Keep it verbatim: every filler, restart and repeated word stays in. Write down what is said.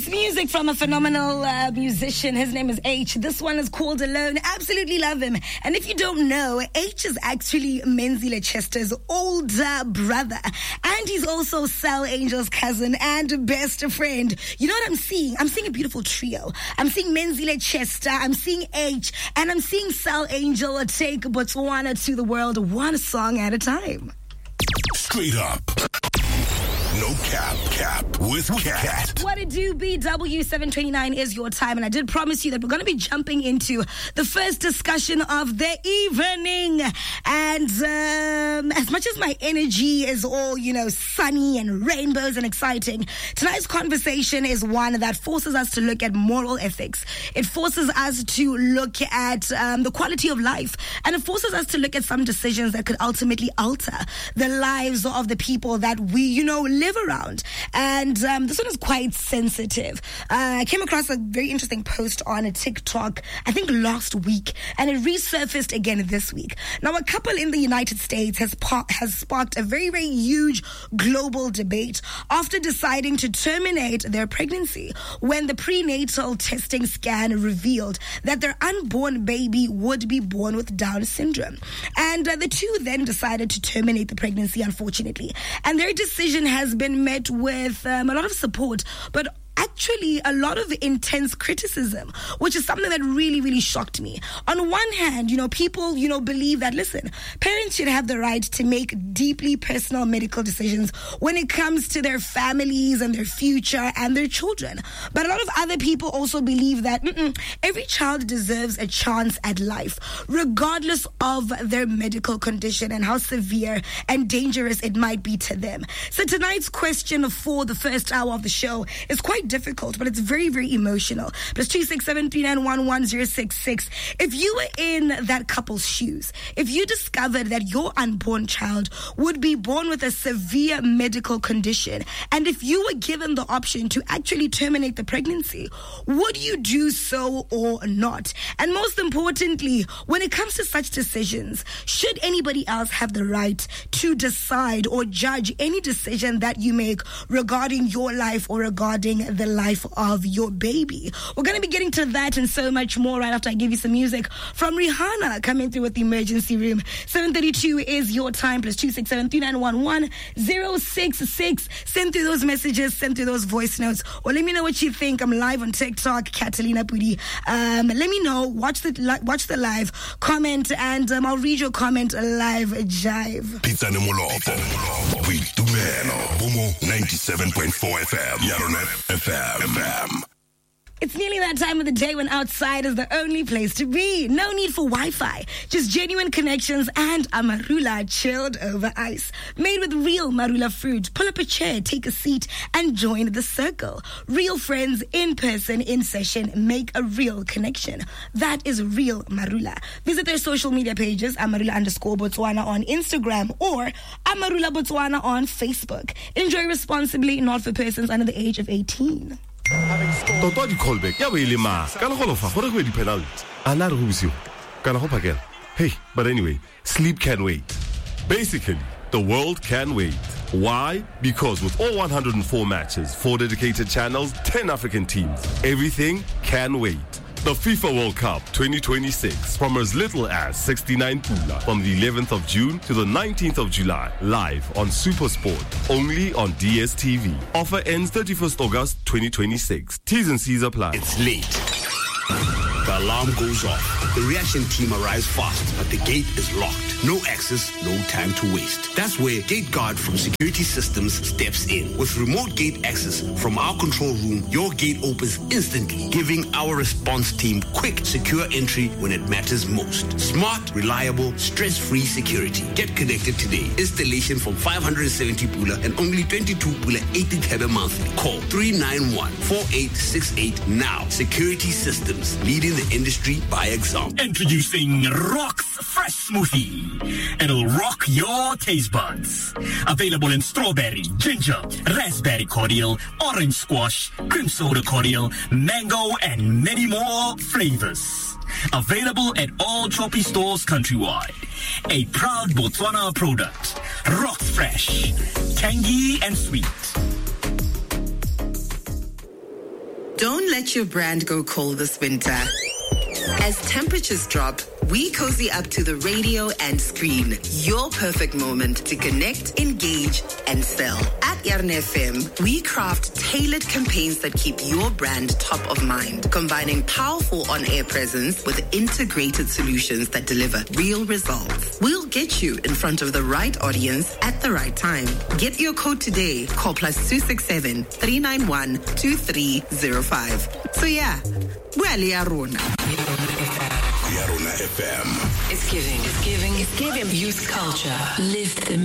It's music from a phenomenal uh, musician. His name is H. This one is called Alone. Absolutely love him. And if you don't know, H is actually Menzile Chester's older brother. And he's also Sal Angel's cousin and best friend. You know what I'm seeing? I'm seeing a beautiful trio. I'm seeing Menzile Chester, I'm seeing H, and I'm seeing Sal Angel take Botswana to the world one song at a time. Straight up. No cap, cap with Cat. What it do, B W seven twenty-nine is your time, and I did promise you that we're going to be jumping into the first discussion of the evening. And um, as much as my energy is all, you know, sunny and rainbows and exciting, tonight's conversation is one that forces us to look at moral ethics. It forces us to look at um, the quality of life, and it forces us to look at some decisions that could ultimately alter the lives of the people that we, you know, live around. And um, this one is quite sensitive. Uh, I came across a very interesting post on a TikTok, I think last week, and it resurfaced again this week. Now, a couple in the United States has pa- has sparked a very, very huge global debate after deciding to terminate their pregnancy when the prenatal testing scan revealed that their unborn baby would be born with Down syndrome. And uh, the two then decided to terminate the pregnancy, unfortunately. And their decision has been met with um, a lot of support, but actually a lot of intense criticism, which is something that really, really shocked me. On one hand, you know, people, you know, believe that, listen, parents should have the right to make deeply personal medical decisions when it comes to their families and their future and their children. But a lot of other people also believe that mm-mm, every child deserves a chance at life, regardless of their medical condition and how severe and dangerous it might be to them. So tonight's question for the first hour of the show is quite difficult, but it's very, very emotional. Plus two six seven three nine one one zero six six. If you were in that couple's shoes, if you discovered that your unborn child would be born with a severe medical condition, and if you were given the option to actually terminate the pregnancy, would you do so or not? And most importantly, when it comes to such decisions, should anybody else have the right to decide or judge any decision that you make regarding your life or regarding the life of your baby? We're going to be getting to that and so much more right after I give you some music from Rihanna coming through with the emergency room. seven thirty-two is your time, plus two six seven three nine one one zero six six. Send through those messages, send through those voice notes, or let me know what you think. I'm live on TikTok, Catalina Pudi. Um, let me know, watch the li- watch the live, comment, and um, I'll read your comment live, jive. Pizza Nemolopo, we do man, Bomo ninety-seven point four F M, Yaronet F M. It's nearly that time of the day when outside is the only place to be. No need for Wi-Fi, just genuine connections and a marula chilled over ice. Made with real marula fruit. Pull up a chair, take a seat, and join the circle. Real friends in person, in session, make a real connection. That is real marula. Visit their social media pages, amarula underscore Botswana on Instagram or amarula Botswana on Facebook. Enjoy responsibly, not for persons under the age of eighteen. Toto di callback ya be le ma ka le golofa gore go di penalty ana re go busio kana go phakela. Hey, but anyway, sleep can wait. Basically, the world can wait. Why? Because with all one hundred four matches, four dedicated channels, ten African teams, everything can wait. The FIFA World Cup twenty twenty-six, from as little as sixty-nine pula, from the eleventh of June to the nineteenth of July, live on SuperSport, only on D S T V. Offer ends thirty-first August twenty twenty-six. T's and C's apply. It's late. The alarm goes off. The reaction team arrives fast, but the gate is locked. No access, no time to waste. That's where Gate Guard from Security Systems steps in. With remote gate access from our control room, your gate opens instantly, giving our response team quick, secure entry when it matters most. Smart, reliable, stress-free security. Get connected today. Installation from five hundred seventy pula and only twenty-two pula eighty thebe monthly. Call three nine one four eight six eight now. Security Systems, leading the industry by example. Introducing Rock's Fresh Smoothie. It'll rock your taste buds. Available in strawberry, ginger, raspberry cordial, orange squash, cream soda cordial, mango, and many more flavors. Available at all Choppy stores countrywide. A proud Botswana product. Rock's Fresh. Tangy and sweet. Don't let your brand go cold this winter. As temperatures drop, we cozy up to the radio and screen. Your perfect moment to connect, engage, and sell. At Yarn F M, we craft tailored campaigns that keep your brand top of mind, combining powerful on-air presence with integrated solutions that deliver real results. We'll get you in front of the right audience at the right time. Get your code today. Call plus two six seven, three nine one, two three zero five. So yeah, well, Yarona. Yarona F M. It's giving, it's giving, it's giving youth culture. Live the